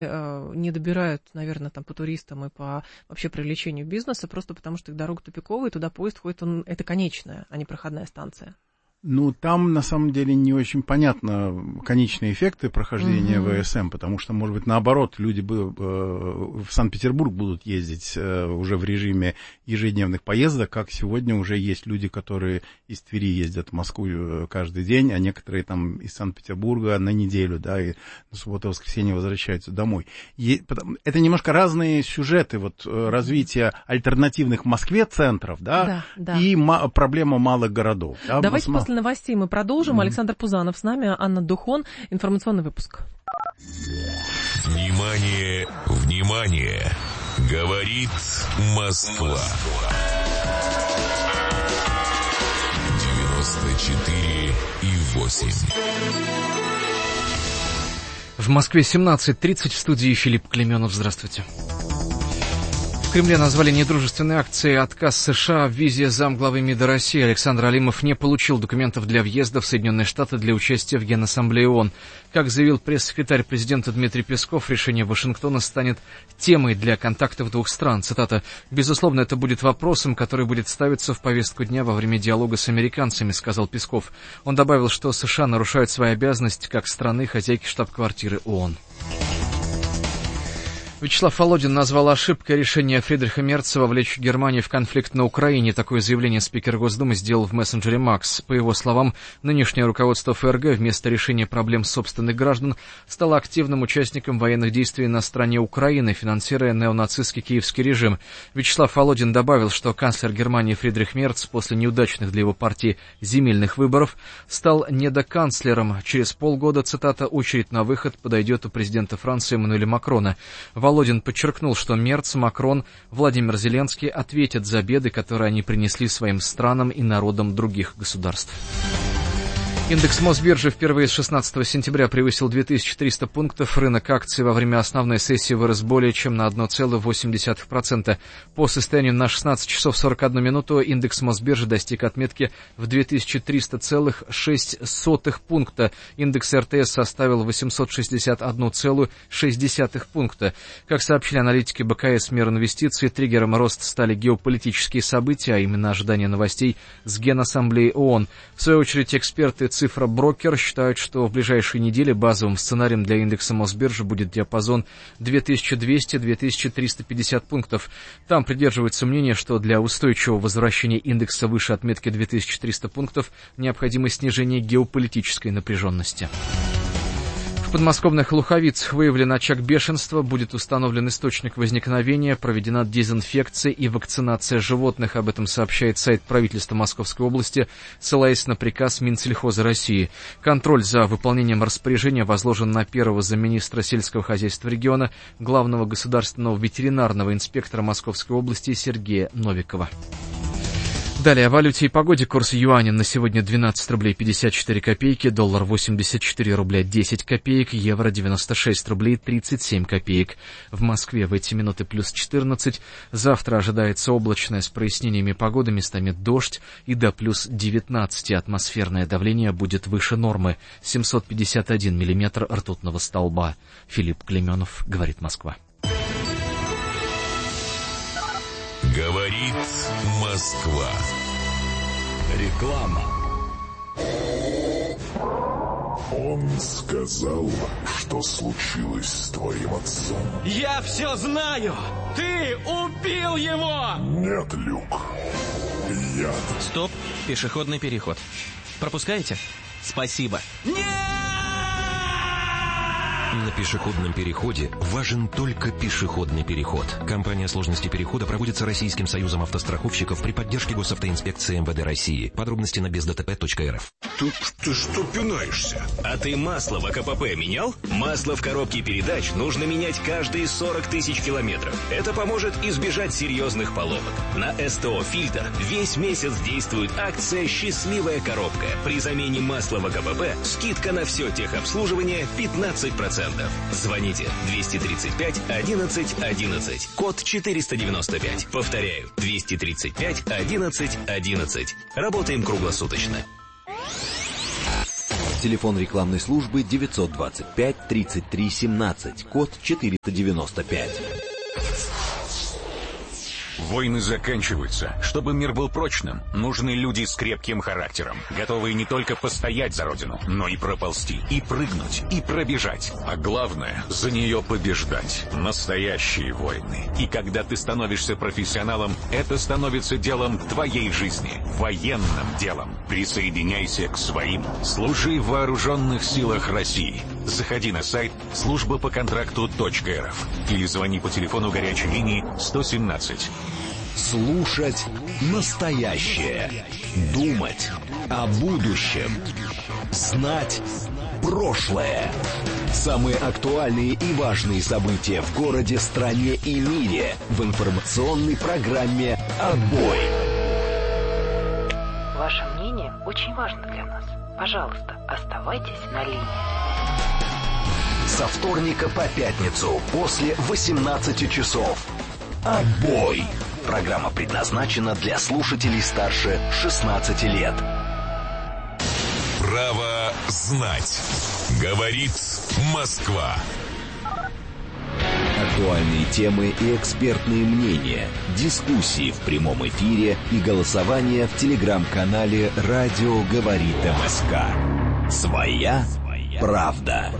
не добирают, наверное, там по туристам и по вообще привлечению бизнеса, просто потому что их дорога тупиковая, и туда поезд ходит, это конечная, а не проходная станция. Ну, там, на самом деле, не очень понятно конечные эффекты прохождения ВСМ, потому что, может быть, наоборот, люди в Санкт-Петербург будут ездить уже в режиме ежедневных поездок, как сегодня уже есть люди, которые из Твери ездят в Москву каждый день, а некоторые там из Санкт-Петербурга на неделю, да, и на субботу-воскресенье возвращаются домой. Это немножко разные сюжеты, вот развитие альтернативных в Москве центров, да. И проблема малых городов. Да? Давайте после новостей мы продолжим. Александр Пузанов с нами, Анна Духон. Информационный выпуск. Внимание, внимание! Говорит Москва. 94,8. В Москве 17:30, в студии Филипп Клеменов. Здравствуйте. В Кремле назвали недружественной акцией отказ США в визе замглавы МИДа России. Александр Алимов не получил документов для въезда в Соединенные Штаты для участия в Генассамблее ООН. Как заявил пресс-секретарь президента Дмитрий Песков, решение Вашингтона станет темой для контактов двух стран. Цитата: «Безусловно, это будет вопросом, который будет ставиться в повестку дня во время диалога с американцами», — сказал Песков. Он добавил, что США нарушают свои обязанности как страны хозяйки штаб-квартиры ООН. Вячеслав Володин назвал ошибкой решение Фридриха Мерца вовлечь Германию в конфликт на Украине. Такое заявление спикер Госдумы сделал в мессенджере Макс. По его словам, нынешнее руководство ФРГ вместо решения проблем собственных граждан стало активным участником военных действий на стороне Украины, финансируя неонацистский киевский режим. Вячеслав Володин добавил, что канцлер Германии Фридрих Мерц после неудачных для его партии земельных выборов стал недоканцлером. Через полгода, цитата, «очередь на выход подойдет у президента Франции Эммануэля Макрона». Володин подчеркнул, что Мерц, Макрон, Владимир Зеленский ответят за беды, которые они принесли своим странам и народам других государств. Индекс Мосбиржи впервые с 16 сентября превысил 2300 пунктов. Рынок акций во время основной сессии вырос более чем на 1,8%. По состоянию на 16 часов 41 минуту индекс Мосбиржи достиг отметки в 2300,06 пункта. Индекс РТС составил 861,6 пункта. Как сообщили аналитики БКС Миринвестиций, триггером роста стали геополитические события, а именно ожидание новостей с Генассамблеи ООН. В свою очередь, эксперты Цифра Брокер считают, что в ближайшие недели базовым сценарием для индекса Мосбиржи будет диапазон 2200-2350 пунктов. Там придерживаются мнения, что для устойчивого возвращения индекса выше отметки 2300 пунктов необходимо снижение геополитической напряженности. В подмосковных Луховицах выявлен очаг бешенства, будет установлен источник возникновения, проведена дезинфекция и вакцинация животных. Об этом сообщает сайт правительства Московской области, ссылаясь на приказ Минсельхоза России. Контроль за выполнением распоряжения возложен на первого замминистра сельского хозяйства региона, главного государственного ветеринарного инспектора Московской области Сергея Новикова. Далее о валюте и погоде. Курс юаня на сегодня 12 рублей 54 копейки, доллар 84 рубля 10 копеек, евро 96 рублей 37 копеек. В Москве в эти минуты плюс 14. Завтра ожидается облачное с прояснениями погоды, местами дождь и до плюс 19. Атмосферное давление будет выше нормы. 751 миллиметр ртутного столба. Филипп Клеменов, говорит Москва. Говорит Москва. Реклама. Он сказал, что случилось с твоим отцом. Я все знаю! Ты убил его! Нет, Люк. Я... Стоп, пешеходный переход. Пропускаете? Спасибо. Нет! На пешеходном переходе важен только пешеходный переход. Кампания сложности перехода проводится Российским союзом автостраховщиков при поддержке Госавтоинспекции МВД России. Подробности на бездтп.рф. Ты что пинаешься? А ты масло в АКПП менял? Масло в коробке передач нужно менять каждые 40 тысяч километров. Это поможет избежать серьезных поломок. На СТО «Фильтр» весь месяц действует акция «Счастливая коробка». При замене масла в АКПП скидка на все техобслуживание 15%. Звоните 235 11 11. Код 495. Повторяю, 235 11 11. Работаем круглосуточно. Телефон рекламной службы 925 33 17, код 495. Войны заканчиваются. Чтобы мир был прочным, нужны люди с крепким характером, готовые не только постоять за родину, но и проползти, и прыгнуть, и пробежать. А главное, за нее побеждать. Настоящие войны. И когда ты становишься профессионалом, это становится делом твоей жизни. Военным делом. Присоединяйся к своим. Служи в вооруженных силах России. Заходи на сайт службапоконтракту.рф или звони по телефону горячей линии 117. Слушать настоящее. Думать о будущем. Знать прошлое. Самые актуальные и важные события в городе, стране и мире в информационной программе «Отбой». Ваше мнение очень важно для нас. Пожалуйста, оставайтесь на линии. Со вторника по пятницу после 18 часов. «Отбой». Программа предназначена для слушателей старше 16 лет. Право знать. Говорит Москва. Актуальные темы и экспертные мнения, дискуссии в прямом эфире и голосование в телеграм-канале «Радио говорит МСК». Своя правда.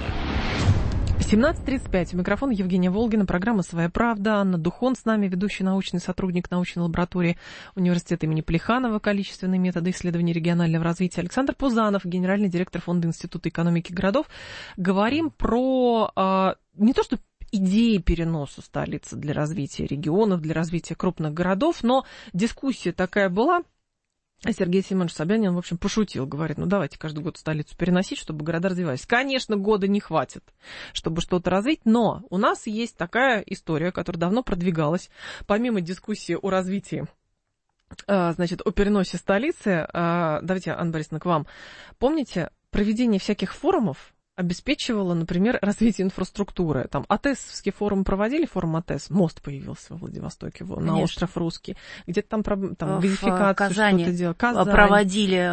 17:35. Микрофон Евгения Волгина. Программа «Своя правда». Анна Духон с нами, ведущий научный сотрудник научной лаборатории Университета имени Плеханова, количественные методы исследований регионального развития. Александр Пузанов, генеральный директор Фонда Института экономики городов. Говорим про не то что идеи переноса столицы для развития регионов, для развития крупных городов, но дискуссия такая была. Сергей Семенович Собянин, в общем, пошутил, говорит, ну давайте каждый год столицу переносить, чтобы города развивались. Конечно, года не хватит, чтобы что-то развить, но у нас есть такая история, которая давно продвигалась, помимо дискуссии о развитии, значит, о переносе столицы. Давайте, Анна Борисовна, к вам. Помните, проведение всяких форумов обеспечивало, например, развитие инфраструктуры. Там АТЭСовский форум проводили, форум АТЭС, мост появился во Владивостоке, на остров Русский. Где-то там газификацию, Казани что-то делали. Казань. Проводили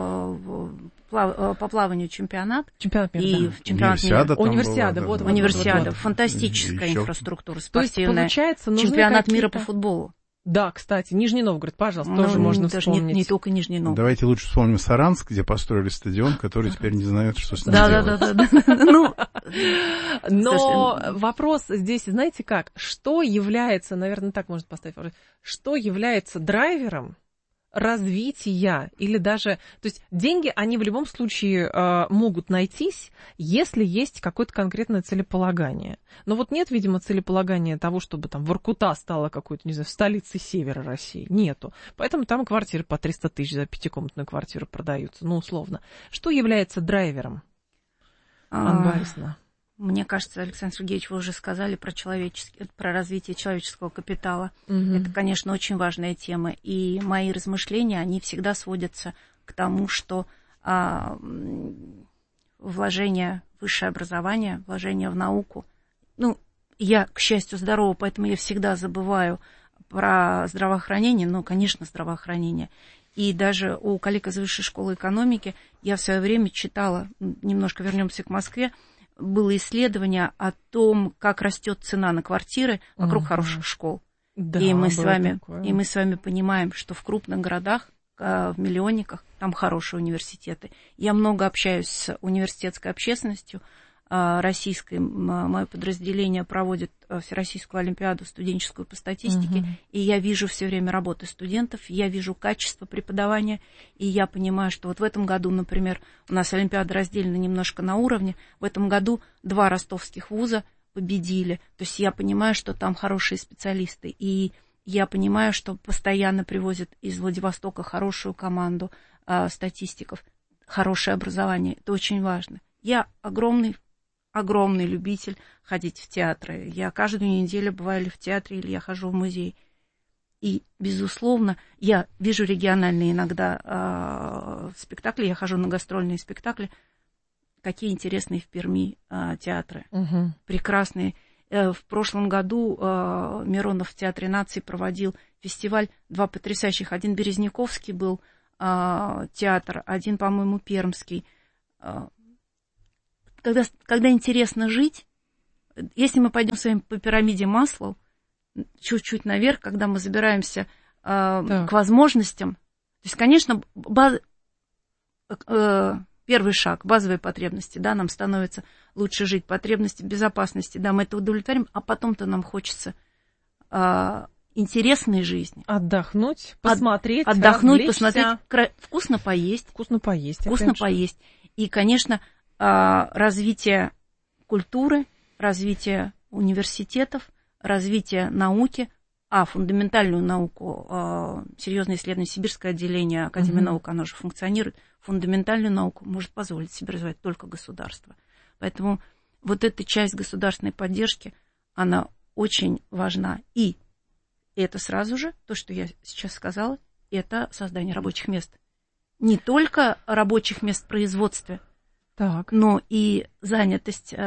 по плаванию чемпионат. Чемпионат мира, и да. чемпионат мира. Универсиада. Вот, универсиада. Фантастическая инфраструктура спортивная. То есть, получается, чемпионат мира по футболу. Да, кстати, Нижний Новгород, пожалуйста, тоже можно вспомнить. Не только Нижний Новгород. Давайте лучше вспомним Саранск, где построили стадион, который теперь не знает, что с ним делать. Но вопрос здесь, знаете как, что является, наверное, так можно поставить вопрос, что является драйвером развития или даже... То есть деньги, они в любом случае могут найтись, если есть какое-то конкретное целеполагание. Но вот нет, видимо, целеполагания того, чтобы там Воркута стала какой-то, не знаю, столицей севера России. Нету. Поэтому там квартиры по 300 тысяч за пятикомнатную квартиру продаются, ну, условно. Что является драйвером, Анна Борисовна? Мне кажется, Александр Сергеевич, вы уже сказали про развитие человеческого капитала. Это, конечно, очень важная тема. И мои размышления, они всегда сводятся к тому, что вложение в высшее образование, вложение в науку. Ну, я, к счастью, здорова, поэтому я всегда забываю про здравоохранение. Ну, конечно, здравоохранение. И даже у коллег из Высшей школы экономики я в свое время читала, немножко вернемся к Москве, было исследование о том, как растет цена на квартиры вокруг хороших школ. Да, и мы с вами понимаем, что в крупных городах, в миллионниках, там хорошие университеты. Я много общаюсь с университетской общественностью российской. Мое подразделение проводит Всероссийскую олимпиаду студенческую по статистике, и я вижу все время работы студентов, я вижу качество преподавания, и я понимаю, что вот в этом году, например, у нас олимпиада разделена немножко на уровне, в этом году 2 ростовских вуза победили, то есть я понимаю, что там хорошие специалисты, и я понимаю, что постоянно привозят из Владивостока хорошую команду статистиков, хорошее образование, это очень важно. Я огромный любитель ходить в театры. Я каждую неделю бываю или в театре, или я хожу в музей. И, безусловно, я вижу региональные иногда спектакли, я хожу на гастрольные спектакли. Какие интересные в Перми театры. Прекрасные. В прошлом году Миронов в Театре наций проводил фестиваль, 2 потрясающих. Один Березняковский был театр, один, по-моему, Пермский. когда интересно жить, если мы пойдем с вами по пирамиде Маслоу, чуть-чуть наверх, когда мы забираемся к возможностям, то есть, конечно, первый шаг, базовые потребности, да, нам становится лучше жить, потребности безопасности, да, мы это удовлетворим, а потом-то нам хочется интересной жизни. Отдохнуть, посмотреть, отдохнуть, посмотреть, вкусно поесть. Вкусно поесть. И, конечно, развитие культуры, развитие университетов, развитие науки, фундаментальную науку, серьезное исследование, Сибирское отделение Академии наук, оно же функционирует, фундаментальную науку может позволить себе развивать только государство. Поэтому вот эта часть государственной поддержки, она очень важна. И это сразу же, то, что я сейчас сказала, это создание рабочих мест. Не только рабочих мест в производстве, но и занятость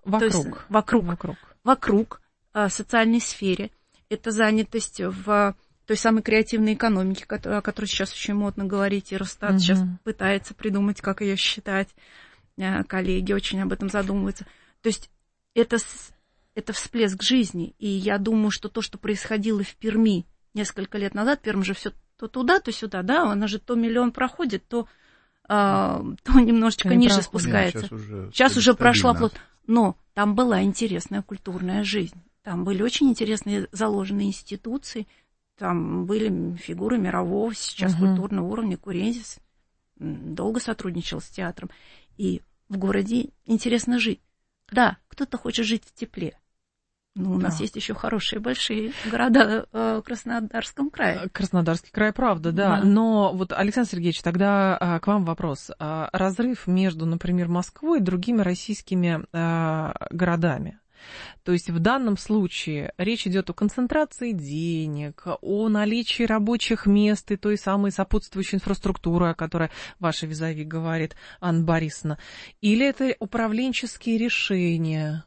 вокруг социальной сфере. Это занятость в той самой креативной экономике, о которой сейчас очень модно говорить, и Росстат сейчас пытается придумать, как ее считать. Коллеги очень об этом задумываются. То есть это всплеск жизни. И я думаю, что то, что происходило в Перми несколько лет назад, Пермь же все то туда, то сюда, да, она же то миллион проходит, то немножечко ниже спускается. Сейчас уже прошла плотно. Но там была интересная культурная жизнь. Там были очень интересные заложенные институции, там были фигуры мирового сейчас культурного уровня. Курензис долго сотрудничал с театром. И в городе интересно жить. Да, кто-то хочет жить в тепле. Но у нас есть еще хорошие большие города в Краснодарском крае. Краснодарский край, правда, да. Но вот, Александр Сергеевич, тогда к вам вопрос. Разрыв между, например, Москвой и другими российскими городами. То есть в данном случае речь идет о концентрации денег, о наличии рабочих мест и той самой сопутствующей инфраструктуры, о которой ваша визави говорит, Анна Борисовна. Или это управленческие решения?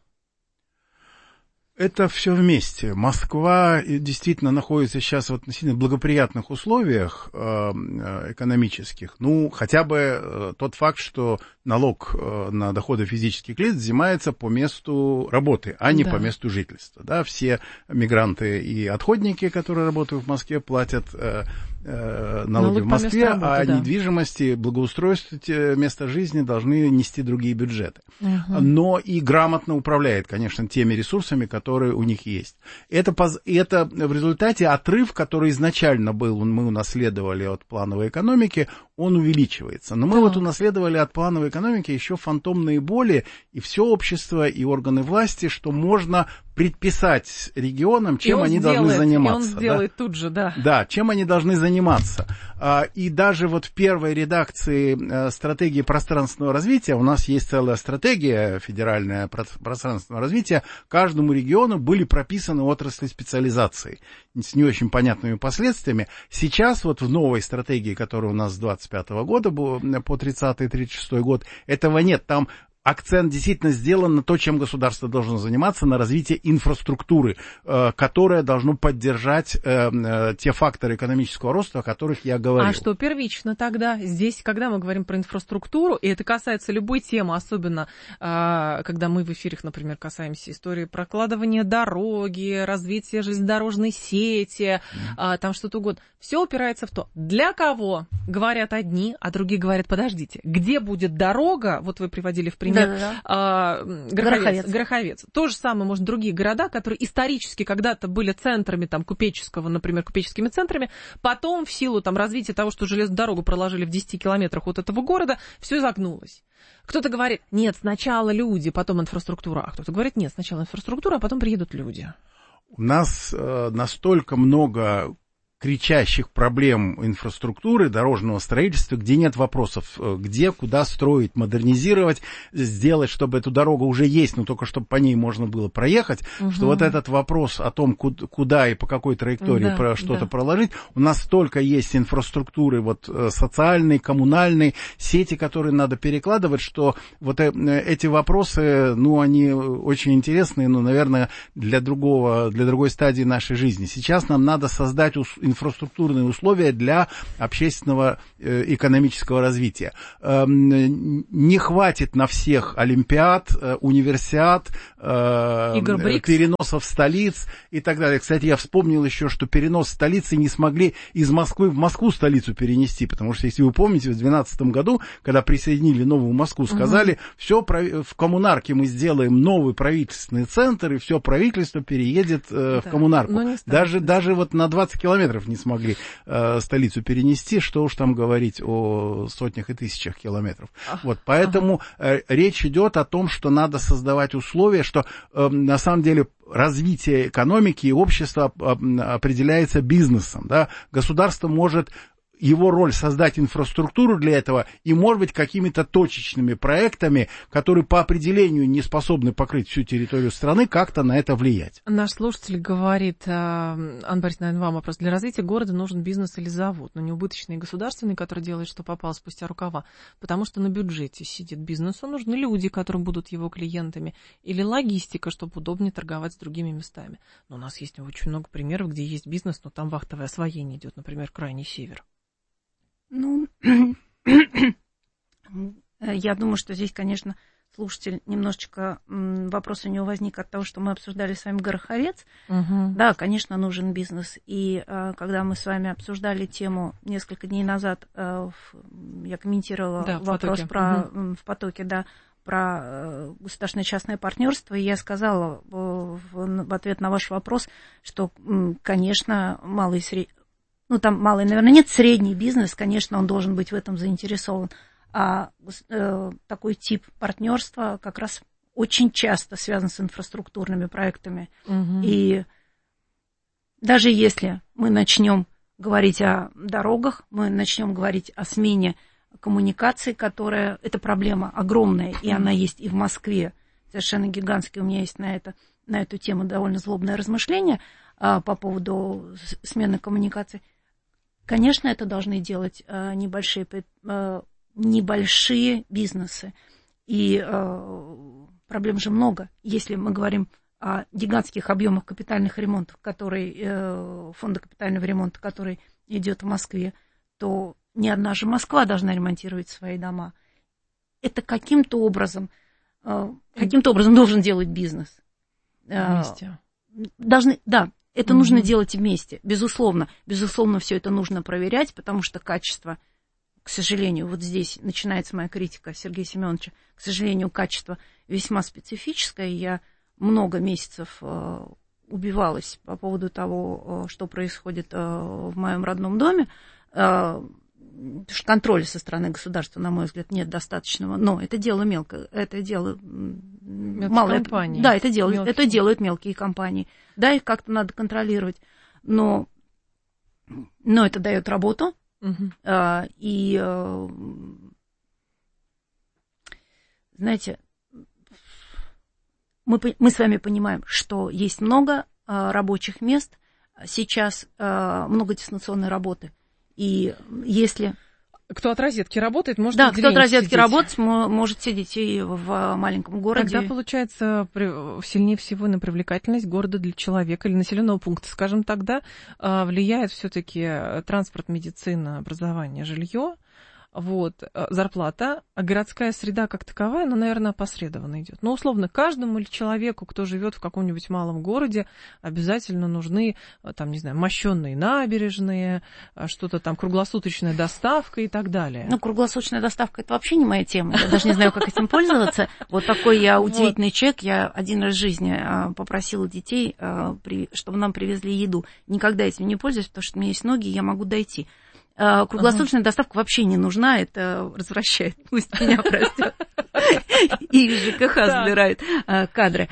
Это все вместе. Москва действительно находится сейчас в относительно благоприятных условиях экономических. Ну, хотя бы тот факт, что налог на доходы физических лиц взимается по месту работы, а не по месту жительства. Да, все мигранты и отходники, которые работают в Москве, платят налоги в Москве, а недвижимости, благоустройство места жизни должны нести другие бюджеты. Но и грамотно управляет, конечно, теми ресурсами, которые у них есть. Это в результате отрыв, который изначально был, мы унаследовали от плановой экономики, он увеличивается. Но мы вот унаследовали от плановой экономики еще фантомные боли, и все общество, и органы власти, что можно предписать регионам, чем они должны заниматься. И он сделает тут же, да. Да, чем они должны заниматься. И даже вот в первой редакции стратегии пространственного развития, у нас есть целая стратегия федеральная пространственного развития, каждому региону были прописаны отрасли специализации с не очень понятными последствиями. Сейчас вот в новой стратегии, которая у нас с 25 года по 30-36 год, этого нет. Там акцент действительно сделан на то, чем государство должно заниматься, на развитие инфраструктуры, которая должна поддержать те факторы экономического роста, о которых я говорил. А что первично тогда? Здесь, когда мы говорим про инфраструктуру, и это касается любой темы, особенно когда мы в эфирах, например, касаемся истории прокладывания дороги, развития железнодорожной сети, там что-то угодно. Все упирается в то, для кого говорят одни, а другие говорят, подождите, где будет дорога, вот вы приводили в пример, Гороховец. То же самое, может, другие города, которые исторически когда-то были центрами там, купеческого, например, купеческими центрами, потом в силу там, развития того, что железную дорогу проложили в 10 километрах от этого города, все загнулось. Кто-то говорит, нет, сначала люди, потом инфраструктура, а кто-то говорит, нет, сначала инфраструктура, а потом приедут люди. У нас настолько много кричащих проблем инфраструктуры, дорожного строительства, где нет вопросов, где, куда строить, модернизировать, сделать, чтобы эту дорогу уже есть, но только чтобы по ней можно было проехать, что вот этот вопрос о том, куда и по какой траектории что-то проложить, у нас столько есть инфраструктуры, вот социальной, коммунальной, сети, которые надо перекладывать, что вот эти вопросы, ну, они очень интересные, но, наверное, для другой стадии нашей жизни. Сейчас нам надо создать инфраструктурные условия для общественного экономического развития. Не хватит на всех олимпиад, универсиад, переносов столиц и так далее. Кстати, я вспомнил еще, что перенос столицы не смогли из Москвы в Москву столицу перенести, потому что, если вы помните, в 2012 году, когда присоединили Новую Москву, сказали, все в коммунарке мы сделаем новый правительственный центр, и все правительство переедет в коммунарку. Даже вот на 20 километров не смогли столицу перенести, что уж там говорить о сотнях и тысячах километров. Вот, поэтому речь идет о том, что надо создавать условия, что на самом деле развитие экономики и общества определяется бизнесом. Да? Государство может... Его роль создать инфраструктуру для этого и, может быть, какими-то точечными проектами, которые по определению не способны покрыть всю территорию страны, как-то на это влиять. Наш слушатель говорит, Анна Борисовна, наверное, вам вопрос. Для развития города нужен бизнес или завод, но не убыточный и государственный, который делает, что попало спустя рукава, потому что на бюджете сидит бизнесу, нужны люди, которые будут его клиентами, или логистика, чтобы удобнее торговать с другими местами. Но у нас есть очень много примеров, где есть бизнес, но там вахтовое освоение идет, например, крайний север. Ну, я думаю, что здесь, конечно, слушатель немножечко, вопрос у него возник от того, что мы обсуждали с вами Гороховец. Да, конечно, нужен бизнес. И когда мы с вами обсуждали тему несколько дней назад, я комментировала вопрос в потоке, да, про государственное частное партнерство, и я сказала в ответ на ваш вопрос, что, конечно, малый и средний, ну, там малый, наверное, нет, средний бизнес, конечно, он должен быть в этом заинтересован. А такой тип партнерства как раз очень часто связан с инфраструктурными проектами. И даже если мы начнем говорить о дорогах, мы начнем говорить о смене коммуникаций, которая, это проблема огромная, и она есть и в Москве, совершенно гигантские. У меня есть на эту тему довольно злобное размышление по поводу смены коммуникаций. Конечно, это должны делать небольшие бизнесы. И проблем же много. Если мы говорим о гигантских объемах капитальных ремонтов, фонда капитального ремонта, который идет в Москве, то не одна же Москва должна ремонтировать свои дома. Это каким-то образом должен делать бизнес. Вместе. Это нужно делать вместе, безусловно. Безусловно, все это нужно проверять, потому что качество, к сожалению, вот здесь начинается моя критика Сергея Семеновича, к сожалению, качество весьма специфическое. Я много месяцев убивалась по поводу того, что происходит в моем родном доме. Контроля со стороны государства, на мой взгляд, нет достаточного. Но это дело мелкое, это дело малое. Компании. Да, это делают мелкие компании. Да, их как-то надо контролировать. Но это дает работу. И, знаете, мы с вами понимаем, что есть много рабочих мест, сейчас много дистанционной работы. И если... Кто от розетки работает, может сидеть. Да, кто от розетки работает, может сидеть и в маленьком городе. Тогда, получается, сильнее всего на привлекательность города для человека или населенного пункта, скажем так, да, влияет все-таки транспорт, медицина, образование, жилье. Вот, зарплата, а городская среда как таковая, она, наверное, опосредованно идет. Но, условно, каждому человеку, кто живет в каком-нибудь малом городе, обязательно нужны, там, не знаю, мощенные набережные, что-то там, круглосуточная доставка и так далее. Ну, круглосуточная доставка – это вообще не моя тема. Я даже не знаю, как этим пользоваться. Вот такой я удивительный человек. Я один раз в жизни попросила детей, чтобы нам привезли еду. Никогда этим не пользуюсь, потому что у меня есть ноги, и я могу дойти. Круглосуточная доставка вообще не нужна, это развращает, пусть меня простят. И ЖКХ забирает кадры.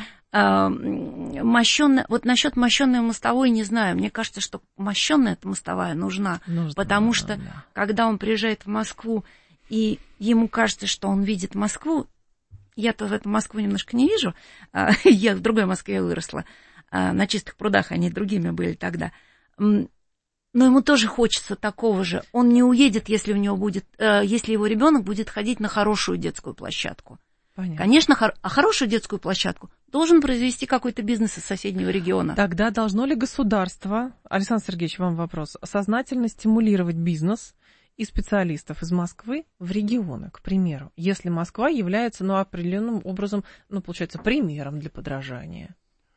Вот насчет мощенной мостовой не знаю. Мне кажется, что мощенная эта мостовая нужна, потому что когда он приезжает в Москву, и ему кажется, что он видит Москву, я-то в эту Москву немножко не вижу, я в другой Москве выросла, на Чистых прудах они другими были тогда. Но ему тоже хочется такого же. Он не уедет, если у него будет, если его ребенок будет ходить на хорошую детскую площадку. Понятно. Конечно, хорошую детскую площадку должен произвести какой-то бизнес из соседнего региона. Тогда должно ли государство, Александр Сергеевич, вам вопрос, сознательно стимулировать бизнес и специалистов из Москвы в регионы, к примеру, если Москва является, определенным образом, получается, примером для подражания?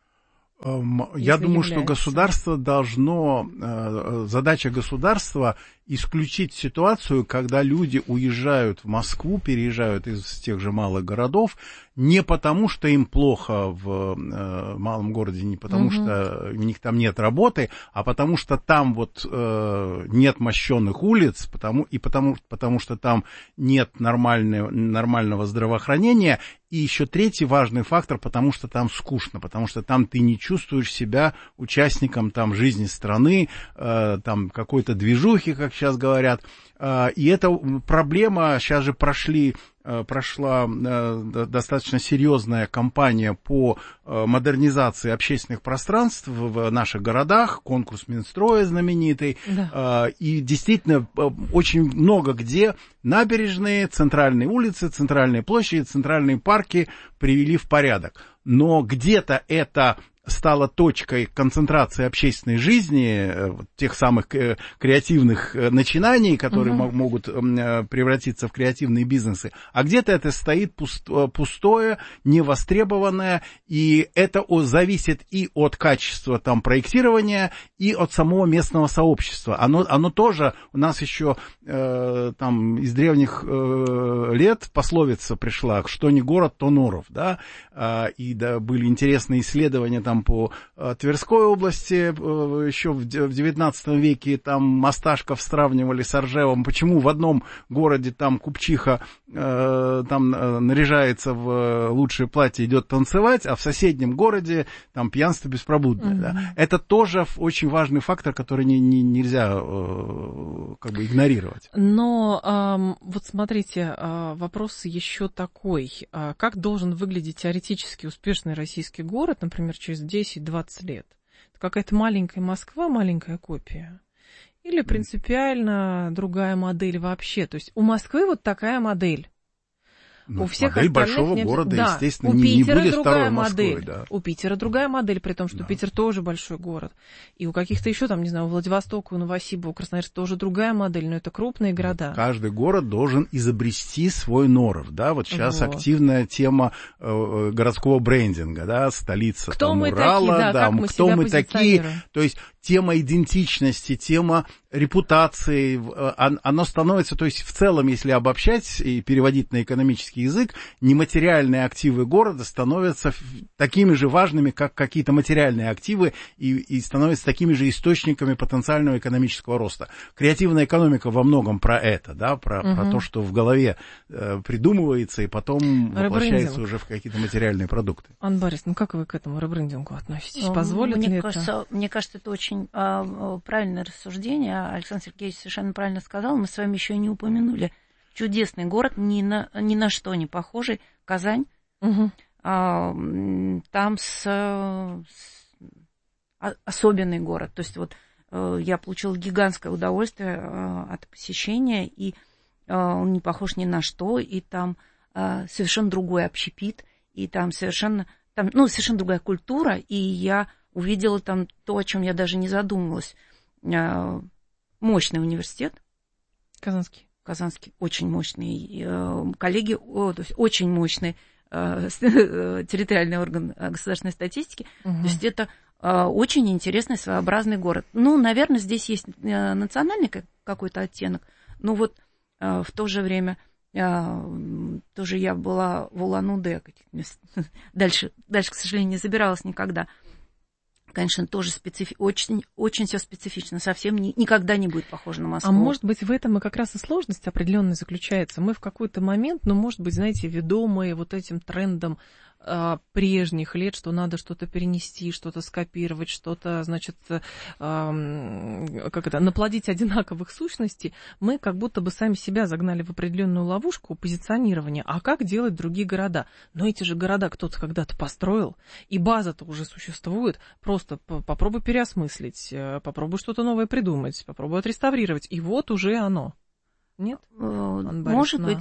Я думаю, что государство должно, задача государства исключить ситуацию, когда люди уезжают в Москву, переезжают из тех же малых городов, не потому, что им плохо в малом городе, не потому, что у них там нет работы, а потому, что там нет мощенных улиц, потому что там нет нормального здравоохранения. И еще третий важный фактор, потому что там скучно, потому что там ты не чувствуешь себя участником жизни страны, там какой-то движухи, как сейчас говорят. И эта проблема, сейчас же прошла достаточно серьезная кампания по модернизации общественных пространств в наших городах, конкурс Минстроя знаменитый, да. И действительно очень много где набережные, центральные улицы, центральные площади, центральные парки привели в порядок. Но где-то это стала точкой концентрации общественной жизни, тех самых креативных начинаний, которые могут превратиться в креативные бизнесы, а где-то это стоит пустое, невостребованное, и это зависит и от качества проектирования, и от самого местного сообщества. Оно тоже, у нас еще из древних лет пословица пришла, что не город, то норов, да, и были интересные исследования по Тверской области, еще в XIX веке там Осташков сравнивали с Ржевом, почему в одном городе там купчиха наряжается в лучшее платье, идет танцевать, а в соседнем городе там пьянство беспробудное. Да? Это тоже очень важный фактор, который нельзя игнорировать. Но смотрите, вопрос еще такой. Как должен выглядеть теоретически успешный российский город, например, через 10-20 лет? Это какая-то маленькая Москва, маленькая копия? Или принципиально другая модель вообще? То есть у Москвы такая модель. У всех модель большого города, естественно, не будет второй Москвы. Да. У Питера другая модель, при том, что Питер тоже большой город. И у каких-то еще у Владивостока, у Новосиба, у Красноярска тоже другая модель, но это крупные города. Каждый город должен изобрести свой норов, да, сейчас активная тема городского брендинга, да, столица кто мы Урала, такие, да, как мы кто себя мы такие, то есть тема идентичности, тема репутации, оно становится, то есть в целом, если обобщать и переводить на экономический язык, нематериальные активы города становятся такими же важными, как какие-то материальные активы, и становятся такими же источниками потенциального экономического роста. Креативная экономика во многом про это, да, про то, что в голове придумывается и потом воплощается уже в какие-то материальные продукты. Анна Борисовна, как вы к этому ребрендингу относитесь? Позволит ли это? Мне кажется, это очень правильное рассуждение. Александр Сергеевич совершенно правильно сказал. Мы с вами еще и не упомянули чудесный город, ни на что не похожий, Казань. Там особенный город. То есть я получила гигантское удовольствие от посещения, и он не похож ни на что, и там совершенно другой общепит, и там совершенно другая культура, и я увидела там то, о чем я даже не задумывалась. Мощный университет. Казанский, очень мощный. Коллеги, то есть очень мощный территориальный орган государственной статистики. То есть это очень интересный, своеобразный город. Наверное, здесь есть национальный какой-то оттенок, но в то же время тоже я была в Улан-Удэ. Дальше, к сожалению, не забиралась никогда. Конечно, тоже очень, очень все специфично, совсем никогда не будет похоже на Москву. А может быть, в этом и как раз и сложность определенная заключается. Мы в какой-то момент, может быть, знаете, ведомые этим трендом прежних лет, что надо что-то перенести, что-то скопировать, что-то, наплодить одинаковых сущностей, мы как будто бы сами себя загнали в определенную ловушку позиционирования. А как делать другие города? Но эти же города кто-то когда-то построил, и база-то уже существует. Просто попробуй переосмыслить, попробуй что-то новое придумать, попробуй отреставрировать, и уже оно. Нет? Может быть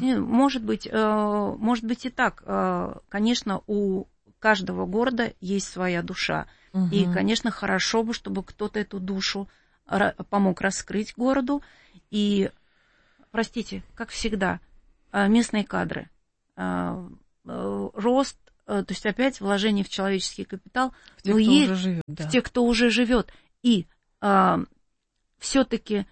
и так. Конечно, у каждого города есть своя душа. Угу. И, конечно, хорошо бы, чтобы кто-то эту душу помог раскрыть городу. И, простите, как всегда, местные кадры, рост, то есть опять вложение в человеческий капитал, в тех, кто уже живет, да. В тех, кто уже живет. И все-таки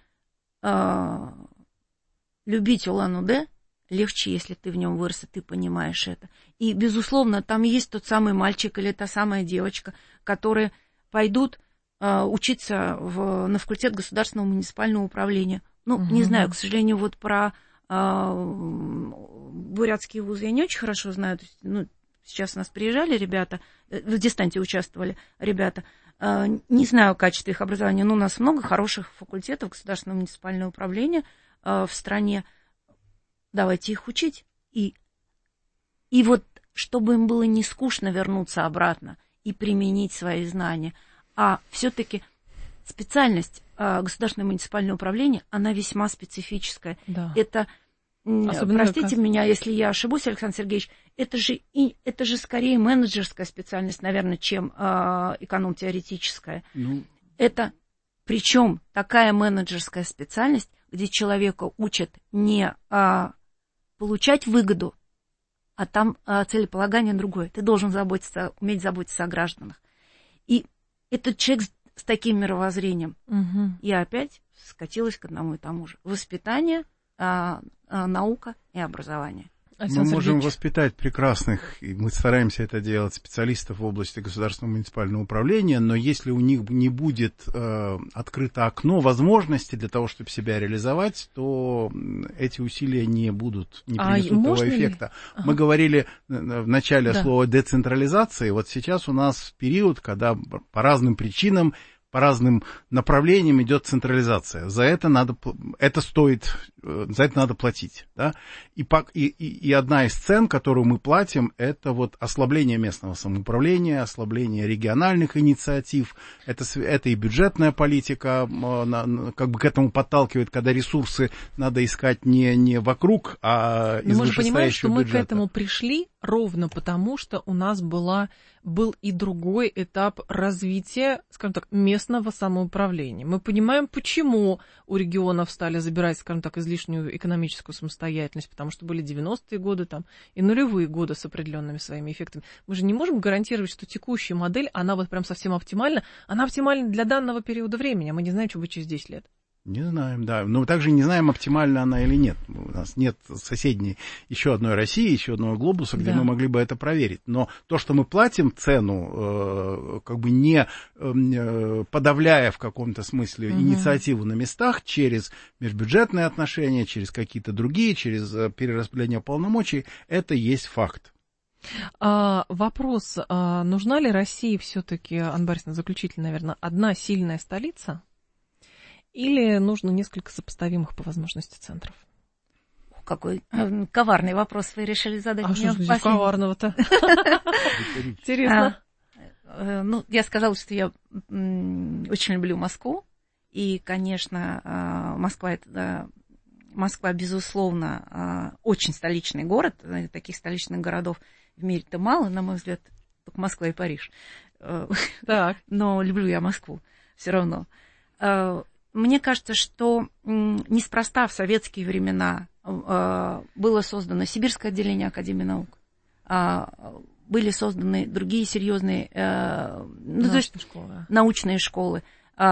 любить Улан-Удэ легче, если ты в нем вырос, и ты понимаешь это. И, безусловно, там есть тот самый мальчик или та самая девочка, которые пойдут учиться на факультет государственного муниципального управления. Ну, не знаю, к сожалению, вот про бурятские вузы я не очень хорошо знаю. То есть, ну, сейчас у нас приезжали ребята, в дистанте участвовали ребята. Не знаю качества их образования, но у нас много хороших факультетов государственного муниципального управления в стране. Давайте их учить. И вот, чтобы им было не скучно вернуться обратно и применить свои знания, а все-таки специальность государственного муниципального управления, она весьма специфическая. Да. Это, простите меня, если я ошибусь, Александр Сергеевич, это же скорее менеджерская специальность, наверное, чем эконом-теоретическая. Это, причем, такая менеджерская специальность, где человека учат не получать выгоду, а там целеполагание другое. Ты должен уметь заботиться о гражданах. И этот человек с таким мировоззрением. Я опять скатилась к одному и тому же. Воспитание, наука и образование. Мы можем воспитать прекрасных, и мы стараемся это делать, специалистов в области государственного муниципального управления, но если у них не будет открыто окно возможностей для того, чтобы себя реализовать, то эти усилия не принесут того эффекта. Мы говорили в начале слова «децентрализация», вот сейчас у нас период, когда по разным причинам, по разным направлениям идет централизация. За это надо платить. Да? И одна из цен, которую мы платим, это вот ослабление местного самоуправления, ослабление региональных инициатив. Это и бюджетная политика, как бы к этому подталкивает, когда ресурсы надо искать не вокруг, а из вышестоящего бюджета. Мы же понимаем, что мы к этому пришли ровно потому, что у нас был и другой этап развития, скажем так, местного самоуправления. Мы понимаем, почему у регионов стали забирать, скажем так, излишнюю экономическую самостоятельность, потому что были 90-е годы там, и нулевые годы с определенными своими эффектами. Мы же не можем гарантировать, что текущая модель, она вот прям совсем оптимальна. Она оптимальна для данного периода времени, а мы не знаем, что будет через 10 лет. Не знаем, да. Но также не знаем, оптимальна она или нет. У нас нет соседней еще одной России, еще одного глобуса, где мы могли бы это проверить. Но то, что мы платим цену, как бы не подавляя в каком-то смысле инициативу на местах через межбюджетные отношения, через какие-то другие, через перераспределение полномочий, это есть факт. Вопрос, нужна ли России все-таки, Анна Борисовна, заключительно, наверное, одна сильная столица? Или нужно несколько сопоставимых по возможности центров? Какой коварный вопрос вы решили задать. А что же здесь коварного-то? Интересно. Ну, я сказала, что я очень люблю Москву. И, конечно, Москва, безусловно, очень столичный город. Таких столичных городов в мире-то мало, на мой взгляд, только Москва и Париж. Так. Но люблю я Москву все равно. Мне кажется, что неспроста в советские времена было создано Сибирское отделение Академии наук, были созданы другие серьезные научные школы,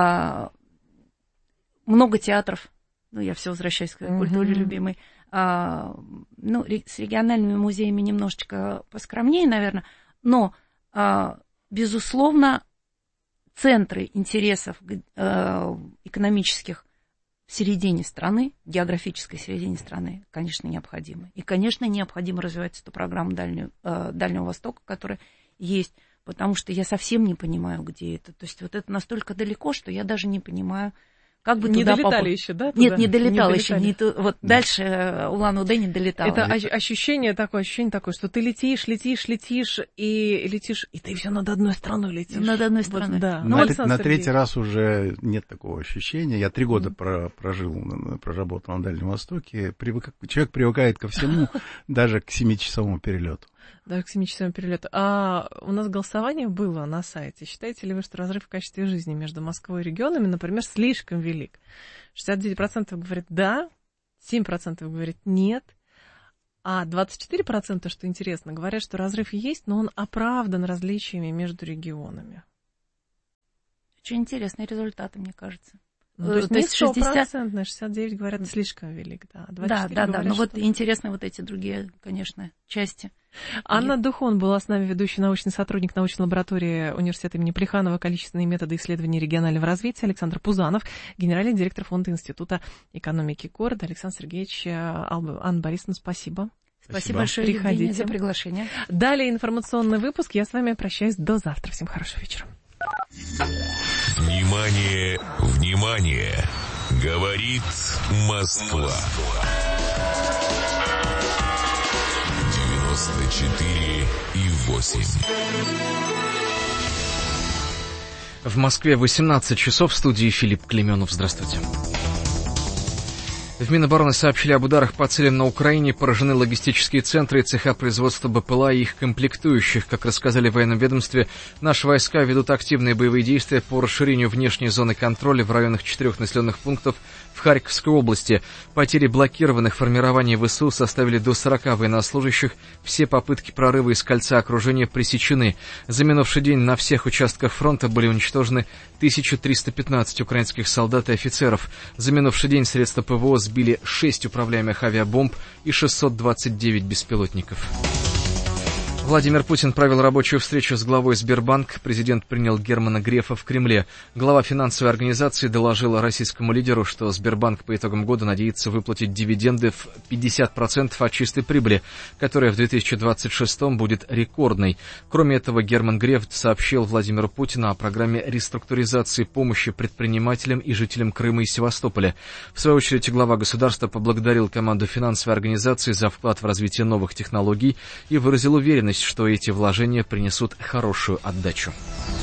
много театров, я все возвращаюсь к культуре любимой, с региональными музеями немножечко поскромнее, наверное, но, безусловно, центры интересов экономических в середине страны, географической середине страны, конечно, необходимы. И, конечно, необходимо развивать эту программу Дальнего Востока, которая есть, потому что я совсем не понимаю, где это. То есть вот это настолько далеко, что я даже не понимаю, как бы не туда долетали еще, да? Нет, не долетал еще. Да. Дальше Улан-Удэ не долетал. Это ощущение такое, что ты летишь, и ты все над одной страной летишь. Над одной страной. Да. На третий раз уже нет такого ощущения. Я 3 года проработал на Дальнем Востоке. Человек привыкает ко всему, даже к 7-часовому перелету. Даже к 7-часовому перелету. А у нас голосование было на сайте. Считаете ли вы, что разрыв в качестве жизни между Москвой и регионами, например, слишком велик? 69% говорят «да», 7% говорят «нет», а 24%, что интересно, говорят, что разрыв есть, но он оправдан различиями между регионами. Очень интересные результаты, мне кажется. То есть не 100%, 69 говорят слишком велик, да. Да. Но вот интересны вот эти другие, конечно, части. Анна Духон была с нами, ведущий научный сотрудник научной лаборатории университета имени Плеханова, количественные методы исследований регионального развития, Александр Пузанов, генеральный директор фонда Института экономики города. Александр Сергеевич, Анна Борисовна, спасибо. Спасибо большое, Евгения, за приглашение. Далее информационный выпуск. Я с вами прощаюсь до завтра. Всем хорошего вечера. Внимание, внимание! Говорит Москва. 94,8. В Москве 18 часов, в студии Филипп Клеменов. Здравствуйте. В Минобороны сообщили об ударах по целям на Украине, поражены логистические центры и цеха производства БПЛА и их комплектующих. Как рассказали в военном ведомстве, наши войска ведут активные боевые действия по расширению внешней зоны контроля в районах 4 населенных пунктов в Харьковской области. Потери блокированных формирований ВСУ составили до 40 военнослужащих. Все попытки прорыва из кольца окружения пресечены. За минувший день на всех участках фронта были уничтожены 1315 украинских солдат и офицеров. За минувший день средства ПВО сбили 6 управляемых авиабомб и 629 беспилотников. Владимир Путин провел рабочую встречу с главой Сбербанка. Президент принял Германа Грефа в Кремле. Глава финансовой организации доложила российскому лидеру, что Сбербанк по итогам года надеется выплатить дивиденды в 50% от чистой прибыли, которая в 2026 будет рекордной. Кроме этого, Герман Греф сообщил Владимиру Путину о программе реструктуризации помощи предпринимателям и жителям Крыма и Севастополя. В свою очередь, глава государства поблагодарил команду финансовой организации за вклад в развитие новых технологий и выразил уверенность, что эти вложения принесут хорошую отдачу.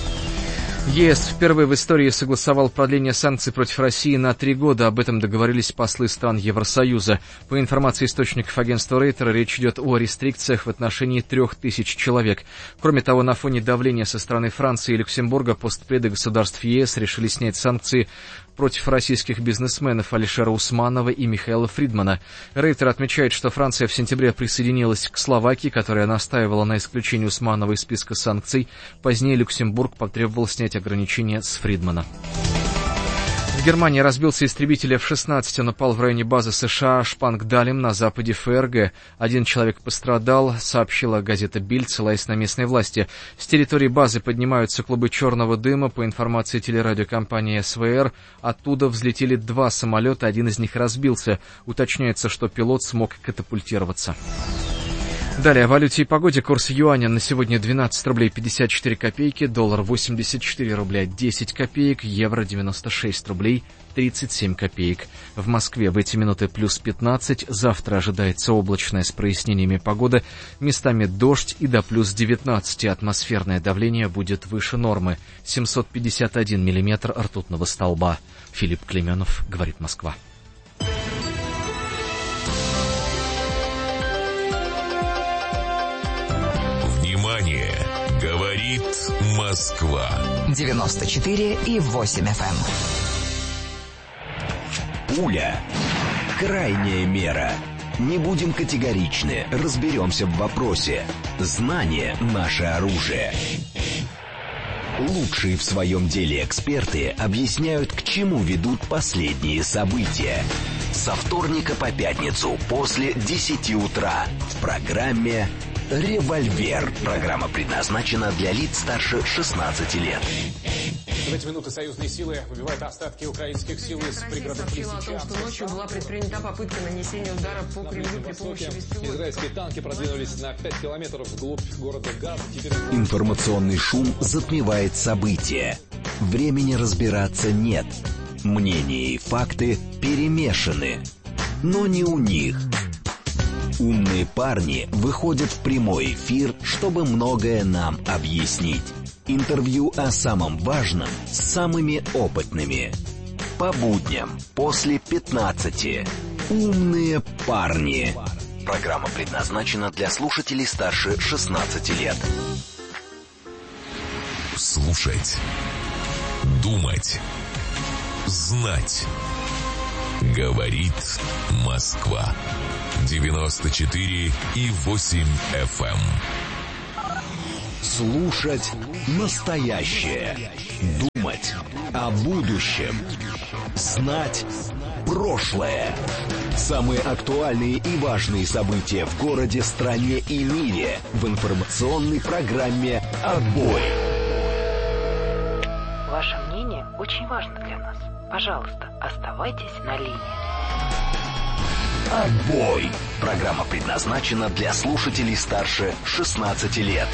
ЕС впервые в истории согласовал продление санкций против России на 3 года. Об этом договорились послы стран Евросоюза. По информации источников агентства Рейтер, речь идет о рестрикциях в отношении 3000 человек. Кроме того, на фоне давления со стороны Франции и Люксембурга постпреды государств ЕС решили снять санкции против российских бизнесменов Алишера Усманова и Михаила Фридмана. Рейтер отмечает, что Франция в сентябре присоединилась к Словакии, которая настаивала на исключении Усманова из списка санкций. Позднее Люксембург потребовал снять ограничения с Фридмана. В Германии разбился истребитель F-16. Он упал в районе базы США Шпангдалем на западе ФРГ. 1 человек пострадал, сообщила газета Бильд, ссылаясь на местные власти. С территории базы поднимаются клубы черного дыма. По информации телерадиокомпании СВР, оттуда взлетели 2 самолета, 1 из них разбился. Уточняется, что пилот смог катапультироваться. Далее о валюте и погоде. Курс юаня на сегодня 12 рублей 54 копейки, доллар 84 рубля 10 копеек, евро 96 рублей 37 копеек. В Москве в эти минуты плюс 15, завтра ожидается облачная с прояснениями погода, местами дождь и до плюс 19, атмосферное давление будет выше нормы, 751 миллиметр ртутного столба. Филипп Клеменов, говорит Москва. Говорит Москва. 94,8 FM. Пуля. Крайняя мера. Не будем категоричны, разберемся в вопросе. Знание – наше оружие. Лучшие в своем деле эксперты объясняют, к чему ведут последние события. Со вторника по пятницу после 10 утра в программе «Револьвер». Программа предназначена для лиц старше 16 лет. В эти минуты союзные силы выбивают остатки украинских сил из пригородов Лисичанска. Россия сообщила о том, что ночью была предпринята попытка нанесения удара по Кремлю при помощи беспилотников. Израильские танки продвинулись на 5 километров вглубь города Газ. Информационный шум затмевает события. Времени разбираться нет. Мнения и факты перемешаны, но не у них. Умные парни выходят в прямой эфир, чтобы многое нам объяснить. Интервью о самом важном с самыми опытными. По будням после 15. «Умные парни». Программа предназначена для слушателей старше 16 лет. Слушать. Думать. Знать. Говорит Москва. 94,8 FM. Слушать настоящее. Думать о будущем. Знать прошлое. Самые актуальные и важные события в городе, стране и мире в информационной программе «Отбой». Ваше мнение очень важно для нас. Пожалуйста, оставайтесь на линии. «Отбой». Программа предназначена для слушателей старше 16 лет.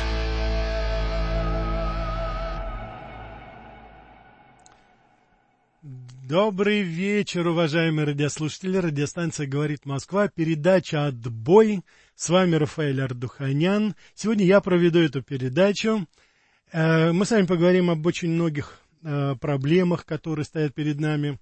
Добрый вечер, уважаемые радиослушатели. Радиостанция «Говорит Москва». Передача «Отбой». С вами Рафаэль Ардуханян. Сегодня я проведу эту передачу. Мы с вами поговорим об очень многих проблемах, которые стоят перед нами.